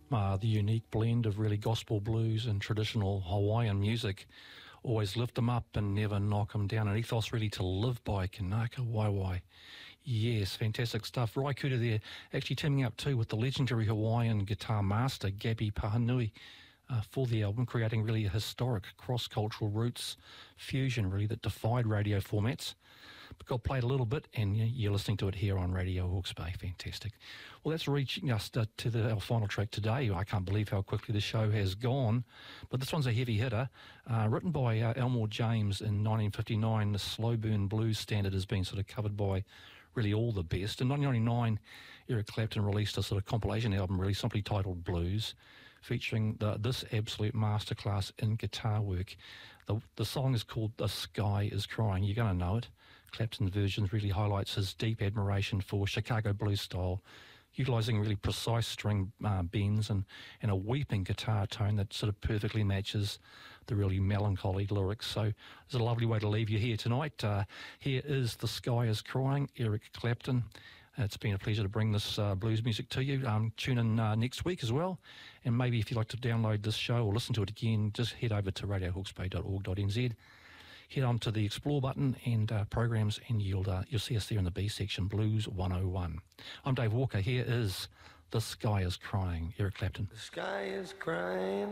The unique blend of really gospel blues and traditional Hawaiian music. Always lift them up and never knock them down. An ethos really to live by, Kanaka Waiwai. Yes, fantastic stuff. Raikuta there, actually teaming up too with the legendary Hawaiian guitar master, Gabby Pahanui, for the album, creating really a historic cross-cultural roots fusion, really, that defied radio formats. But got played a little bit, and you're listening to it here on Radio Hawke's Bay. Fantastic. Well, that's reaching us to our final track today. I can't believe how quickly the show has gone. But this one's a heavy hitter. Written by Elmore James in 1959, the slow burn blues standard has been sort of covered by really all the best. In 1999, Eric Clapton released a sort of compilation album really simply titled Blues, featuring this absolute masterclass in guitar work. The song is called The Sky is Crying. You're going to know it. Clapton's version really highlights his deep admiration for Chicago blues style, utilising really precise string bends and a weeping guitar tone that sort of perfectly matches the really melancholy lyrics. So it's a lovely way to leave you here tonight. Here is The Sky is Crying, Eric Clapton. It's been a pleasure to bring this blues music to you. Tune in next week as well. And maybe if you'd like to download this show or listen to it again, just head over to radiohawksbay.org.nz. Head on to the Explore button and programs, and you'll see us there in the B section, Blues 101. I'm Dave Walker. Here is The Sky is Crying, Eric Clapton. The sky is crying.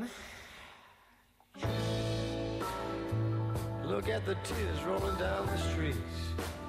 Look at the tears rolling down the streets.